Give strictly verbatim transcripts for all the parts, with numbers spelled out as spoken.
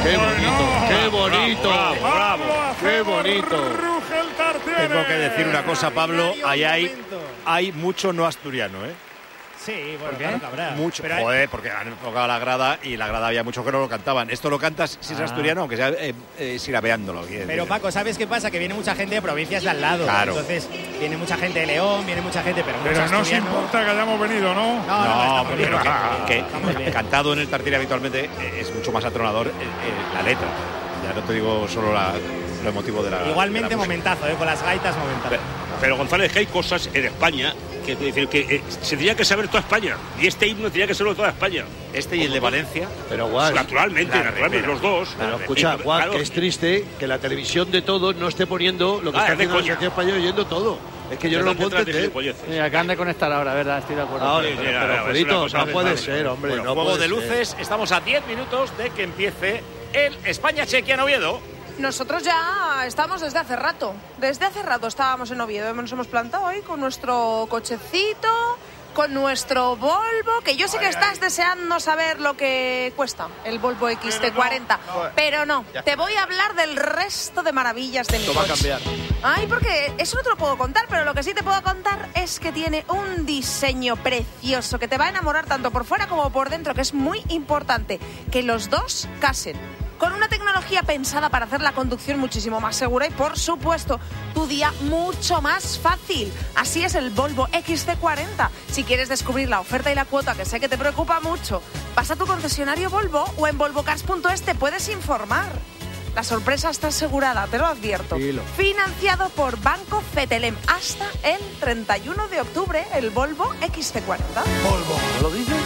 Qué bonito, qué bonito, bravo, bravo, bravo. Qué bonito. Tengo que decir una cosa, Pablo, ahí hay, hay mucho no asturiano, ¿eh? Sí, bueno, claro que habrá. Mucho, Pero hay- joder, porque han enfocado la grada y la grada había muchos que no lo cantaban. Esto lo cantas si es Ah. asturiano, aunque sea eh, eh, sirabeándolo. quiero Pero decir. Paco, ¿sabes qué pasa? Que viene mucha gente de provincias de al lado. Claro. Entonces, viene mucha gente de León, viene mucha gente, pero, Pero mucho no os asturiano. importa que hayamos venido, ¿no? No, no, No, estamos pero bien. que, que Estamos bien. cantado en el Tartiere habitualmente eh, es mucho más atronador eh, eh, la letra. Ya no te digo solo la, lo emotivo de la. Igualmente de la música. momentazo, ¿eh? Con las gaitas momentazo. Pero, pero, González, que hay cosas en España que, es decir, que eh, se tenía que saber toda España. Y este himno tenía que serlo toda España. Este y el de Valencia. Pero guau. Naturalmente, La naturalmente, remera. los dos. Pero escucha, Y, Juan, claro, que es triste que la televisión de todos no esté poniendo lo que Ah, está es de haciendo la coña. Selección Española oyendo todo. Es que yo ¿de no lo dónde puedo traes de entender. gilipolleces? Mira, acaban de conectar ahora, ¿verdad? Estoy de acuerdo. Ahora, Sí, sí, pero, ahora, pero, es Julito, una cosa no puede desmadre. ser, hombre. Bueno, no juego puede de ser. luces, estamos a diez minutos de que empiece el España-Chequia en Oviedo. Nosotros ya estamos desde hace rato. Desde hace rato estábamos en Oviedo. Nos hemos plantado ahí con nuestro cochecito, con nuestro Volvo, que yo sé que estás deseando saber lo que cuesta el Volvo X C cuarenta, pero no, te voy a hablar del resto de maravillas de mi Esto va a coche. cambiar. Ay, porque eso no te lo puedo contar, pero lo que sí te puedo contar es que tiene un diseño precioso que te va a enamorar tanto por fuera como por dentro, que es muy importante que los dos casen. Con una tecnología pensada para hacer la conducción muchísimo más segura y, por supuesto, tu día mucho más fácil. Así es el Volvo X C cuarenta. Si quieres descubrir la oferta y la cuota, que sé que te preocupa mucho, vas a tu concesionario Volvo o en volvocars punto es te puedes informar. La sorpresa está asegurada, te lo advierto. Dilo. Financiado por Banco Cetelem hasta el treinta y uno de octubre, el Volvo X C cuarenta. ¿No lo dices?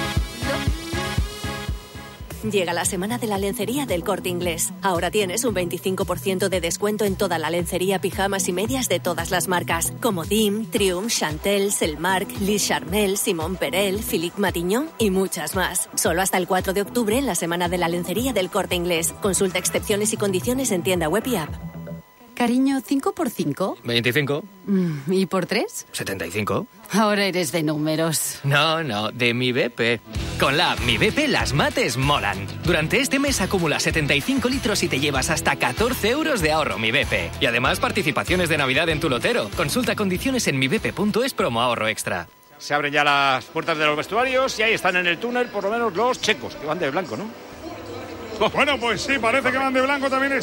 Llega la semana de la lencería del Corte Inglés. Ahora tienes un veinticinco por ciento de descuento en toda la lencería, pijamas y medias de todas las marcas, como Dim, Triumph, Chantel, Selmark, Liz Charmel, Simon Perel, Philippe Matignon y muchas más. Solo hasta el cuatro de octubre en la semana de la lencería del Corte Inglés. Consulta excepciones y condiciones en tienda web y app. Cariño, ¿cinco por cinco? veinticinco. Mm, ¿Y por tres? setenta y cinco. Ahora eres de números. No, no, de mi B P. Con la app Mi B P las mates molan. Durante este mes acumula setenta y cinco litros y te llevas hasta catorce euros de ahorro Mi B P. Y además participaciones de Navidad en tu lotero. Consulta condiciones en mi b p punto es promo ahorro extra. Se abren ya las puertas de los vestuarios y ahí están en el túnel por lo menos los checos, que van de blanco, ¿no? Bueno, pues sí, parece que van de blanco también.